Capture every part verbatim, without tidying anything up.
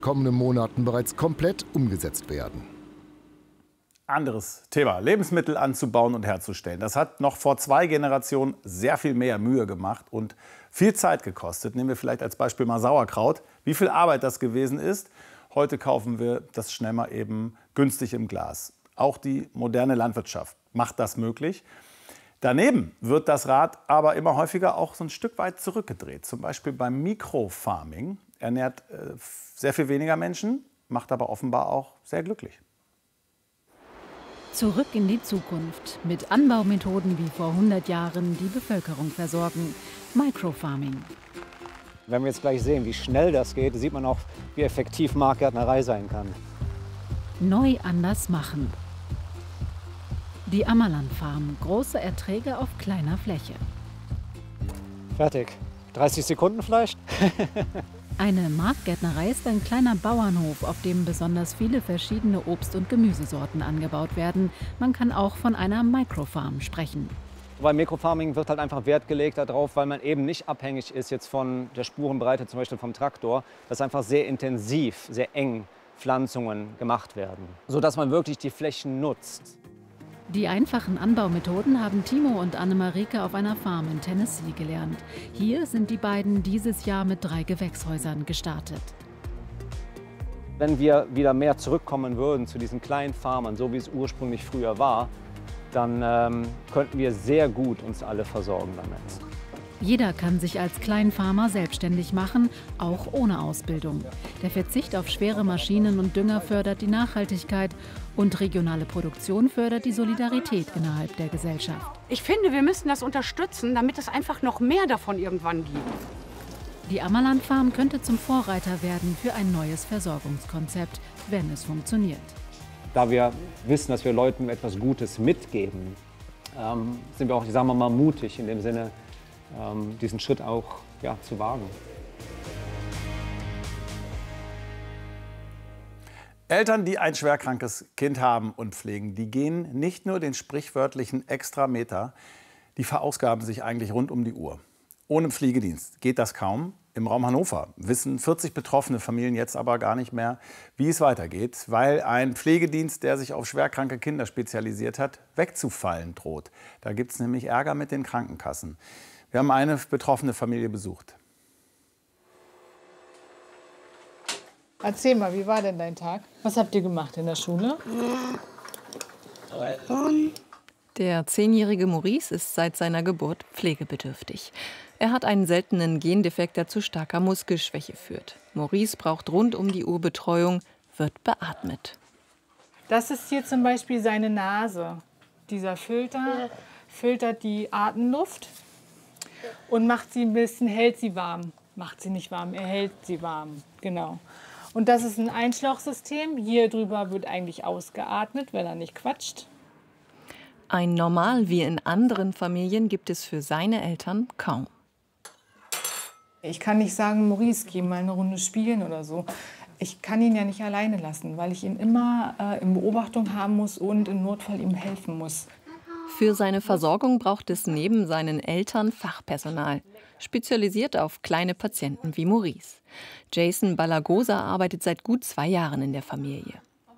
kommenden Monaten bereits komplett umgesetzt werden. Anderes Thema, Lebensmittel anzubauen und herzustellen. Das hat noch vor zwei Generationen sehr viel mehr Mühe gemacht und viel Zeit gekostet. Nehmen wir vielleicht als Beispiel mal Sauerkraut. Wie viel Arbeit das gewesen ist. Heute kaufen wir das schnell mal eben günstig im Glas. Auch die moderne Landwirtschaft macht das möglich. Daneben wird das Rad aber immer häufiger auch so ein Stück weit zurückgedreht. Zum Beispiel beim Mikrofarming ernährt äh, sehr viel weniger Menschen, macht aber offenbar auch sehr glücklich. Zurück in die Zukunft mit Anbaumethoden wie vor hundert Jahren die Bevölkerung versorgen. Microfarming. Wenn wir jetzt gleich sehen, wie schnell das geht, sieht man auch, wie effektiv Marktgärtnerei sein kann. Neu anders machen. Die Ammerland Farm. Große Erträge auf kleiner Fläche. Fertig. dreißig Sekunden vielleicht? Eine Marktgärtnerei ist ein kleiner Bauernhof, auf dem besonders viele verschiedene Obst- und Gemüsesorten angebaut werden. Man kann auch von einer Microfarm sprechen. Beim Mikrofarming wird halt einfach Wert gelegt darauf, weil man eben nicht abhängig ist jetzt von der Spurenbreite, zum Beispiel vom Traktor, dass einfach sehr intensiv, sehr eng Pflanzungen gemacht werden, sodass man wirklich die Flächen nutzt. Die einfachen Anbaumethoden haben Timo und Annemarike auf einer Farm in Tennessee gelernt. Hier sind die beiden dieses Jahr mit drei Gewächshäusern gestartet. Wenn wir wieder mehr zurückkommen würden zu diesen kleinen Farmern, so wie es ursprünglich früher war, dann ähm, könnten wir sehr gut uns alle versorgen damit. Jeder kann sich als Kleinfarmer selbstständig machen, auch ohne Ausbildung. Der Verzicht auf schwere Maschinen und Dünger fördert die Nachhaltigkeit und regionale Produktion fördert die Solidarität innerhalb der Gesellschaft. Ich finde, wir müssen das unterstützen, damit es einfach noch mehr davon irgendwann gibt. Die Ammerland Farm könnte zum Vorreiter werden für ein neues Versorgungskonzept, wenn es funktioniert. Da wir wissen, dass wir Leuten etwas Gutes mitgeben, ähm, sind wir auch, sagen wir mal, mutig in dem Sinne, ähm, diesen Schritt auch ja, zu wagen. Eltern, die ein schwerkrankes Kind haben und pflegen, die gehen nicht nur den sprichwörtlichen Extrameter, die verausgaben sich eigentlich rund um die Uhr. Ohne Pflegedienst geht das kaum. Im Raum Hannover wissen vierzig betroffene Familien jetzt aber gar nicht mehr, wie es weitergeht, weil ein Pflegedienst, der sich auf schwerkranke Kinder spezialisiert hat, wegzufallen droht. Da gibt es nämlich Ärger mit den Krankenkassen. Wir haben eine betroffene Familie besucht. Erzähl mal, wie war denn dein Tag? Was habt ihr gemacht in der Schule? Der zehnjährige Maurice ist seit seiner Geburt pflegebedürftig. Er hat einen seltenen Gendefekt, der zu starker Muskelschwäche führt. Maurice braucht rund um die Uhr Betreuung, wird beatmet. Das ist hier zum Beispiel seine Nase. Dieser Filter filtert die Atemluft und macht sie ein bisschen, hält sie warm. Macht sie nicht warm, er hält sie warm, genau. Und das ist ein Einschlauchsystem. Hier drüber wird eigentlich ausgeatmet, wenn er nicht quatscht. Ein Normal wie in anderen Familien gibt es für seine Eltern kaum. Ich kann nicht sagen, Maurice, geh mal eine Runde spielen oder so. Ich kann ihn ja nicht alleine lassen, weil ich ihn immer äh, in Beobachtung haben muss und im Notfall ihm helfen muss. Für seine Versorgung braucht es neben seinen Eltern Fachpersonal, spezialisiert auf kleine Patienten wie Maurice. Jason Balagosa arbeitet seit gut zwei Jahren in der Familie.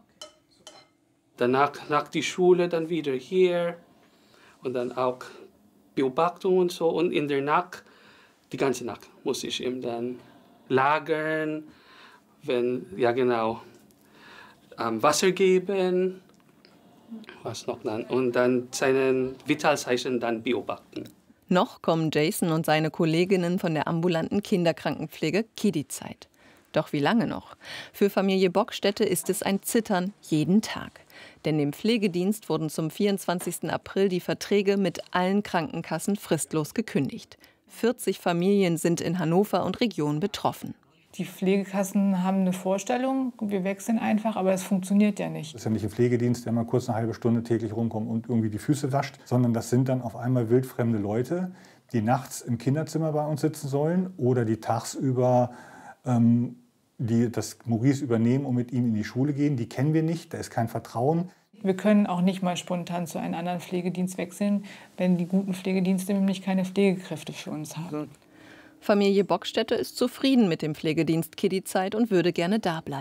Danach nach die Schule dann wieder hier und dann auch Beobachtung und so. Und in der Nacht, die ganze Nacht, muss ich ihm dann lagern, wenn, ja genau, ähm, Wasser geben, was noch dann, und dann seinen Vitalzeichen dann beobachten. Noch kommen Jason und seine Kolleginnen von der ambulanten Kinderkrankenpflege Kiddi-Zeit. Doch wie lange noch? Für Familie Bockstätte ist es ein Zittern jeden Tag. Denn dem Pflegedienst wurden zum vierundzwanzigsten April die Verträge mit allen Krankenkassen fristlos gekündigt. vierzig Familien sind in Hannover und Region betroffen. Die Pflegekassen haben eine Vorstellung, wir wechseln einfach, aber es funktioniert ja nicht. Das ist ja nicht ein Pflegedienst, der mal kurz eine halbe Stunde täglich rumkommt und irgendwie die Füße wascht, sondern das sind dann auf einmal wildfremde Leute, die nachts im Kinderzimmer bei uns sitzen sollen oder die tagsüber ähm, die das Maurice übernehmen und mit ihm in die Schule gehen. Die kennen wir nicht, da ist kein Vertrauen. Wir können auch nicht mal spontan zu einem anderen Pflegedienst wechseln, wenn die guten Pflegedienste nämlich keine Pflegekräfte für uns haben. Familie Bockstätte ist zufrieden mit dem Pflegedienst Kiddi-Zeit und würde gerne da bleiben.